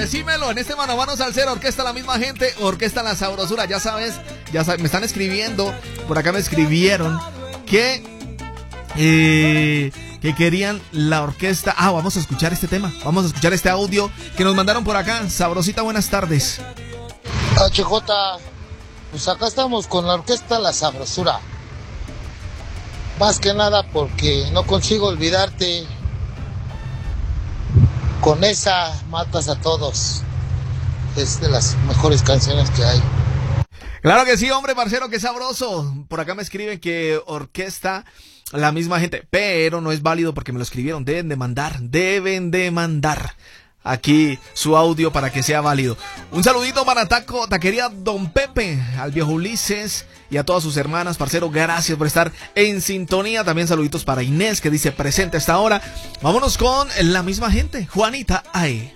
decímelo, en este Mano a Mano Salsero, orquesta La Misma Gente, orquesta La Sabrosura, ya sabes, me están escribiendo, por acá me escribieron que querían la orquesta. Vamos a escuchar este tema, vamos a escuchar este audio que nos mandaron por acá. Sabrosita, buenas tardes. HJ, pues acá estamos con la orquesta La Sabrosura. Más que nada porque no consigo olvidarte. Con esa matas a todos. Es de las mejores canciones que hay. Claro que sí, hombre, parcero, qué sabroso. Por acá me escriben que orquesta La Misma Gente, pero no es válido porque me lo escribieron. Deben de mandar aquí su audio para que sea válido. Un saludito para Taquería Don Pepe, al viejo Ulises y a todas sus hermanas, parcero, gracias por estar en sintonía. También saluditos para Inés, que dice presente a esta hora. Vámonos con La Misma Gente, Juanita Ae.